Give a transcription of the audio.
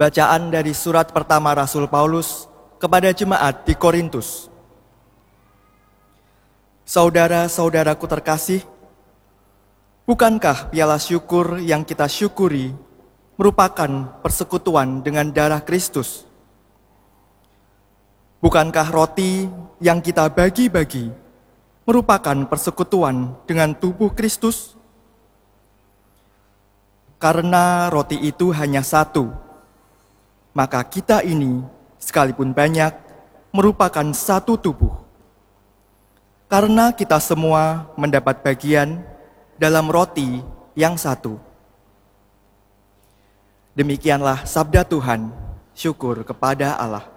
Bacaan dari surat pertama Rasul Paulus kepada jemaat di Korintus. Saudara-saudaraku terkasih, bukankah piala syukur yang kita syukuri merupakan persekutuan dengan darah Kristus? Bukankah roti yang kita bagi-bagi merupakan persekutuan dengan tubuh Kristus? Karena roti itu hanya satu, maka kita ini, sekalipun banyak, merupakan satu tubuh. Karena kita semua mendapat bagian dalam roti yang satu. Demikianlah sabda Tuhan, syukur kepada Allah.